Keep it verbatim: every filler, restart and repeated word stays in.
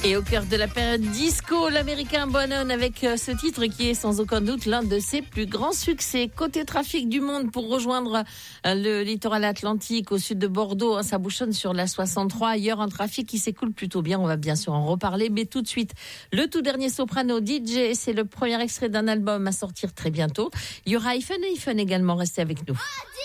Et au cœur de la période disco, l'américain Bonon avec ce titre qui est sans aucun doute l'un de ses plus grands succès. Côté trafic du monde, pour rejoindre le littoral atlantique au sud de Bordeaux, ça bouchonne sur la soixante-trois. Ailleurs, un trafic qui s'écoule plutôt bien. On va bien sûr en reparler. Mais tout de suite, le tout dernier Soprano D J. C'est le premier extrait d'un album à sortir très bientôt. Il y aura iPhone et iPhone également. Restez avec nous.